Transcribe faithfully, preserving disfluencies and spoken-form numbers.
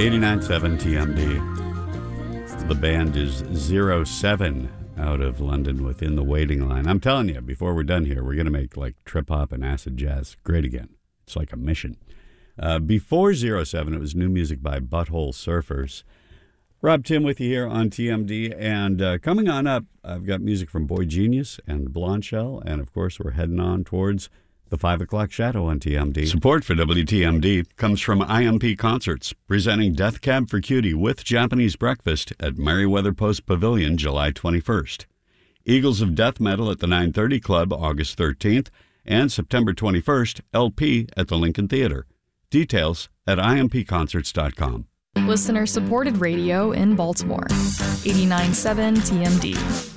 eighty-nine point seven T M D. The band is zero seven out of London Within the Waiting Line. I'm telling you, before we're done here, we're going to make like trip hop and acid jazz great again. It's like a mission. Uh, before zero seven, it was new music by Butthole Surfers. Rob Tim with you here on T M D. And uh, coming on up, I've got music from Boy Genius and Blonde Shell. And of course, we're heading on towards the five o'clock shadow on T M D. Support for W T M D comes from I M P Concerts, presenting Death Cab for Cutie with Japanese breakfast at Merriweather Post Pavilion, July twenty-first. Eagles of Death Metal at the nine thirty Club, August thirteenth, and September twenty-first, L P at the Lincoln Theater. Details at I M P concerts dot com. Listener-supported radio in Baltimore. eighty-nine point seven T M D.